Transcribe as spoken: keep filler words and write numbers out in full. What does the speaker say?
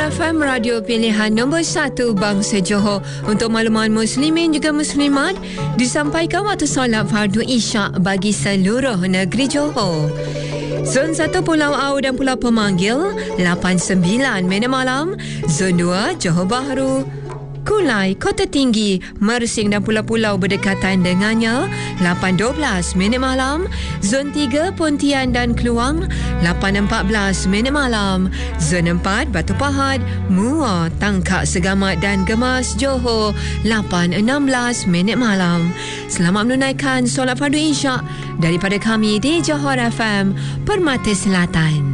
F M, radio pilihan nombor satu bangsa Johor. Untuk makluman muslimin juga muslimat, disampaikan waktu solat fardu isyak bagi seluruh negeri Johor. Zon satu Pulau Au dan Pulau Pemanggil lapan sembilan minit malam. Zon dua Johor Bahru, Kulai, Kota Tinggi, Mersing dan pulau-pulau berdekatan dengannya lapan dua belas minit malam. Zon tiga Pontian dan Kluang lapan empat belas minit malam. Zon empat Batu Pahat, Muar, Tangkak Segamat dan Gemas Johor lapan enam belas minit malam. Selamat menunaikan solat fardu isyak daripada kami di Johor F M, Permata Selatan.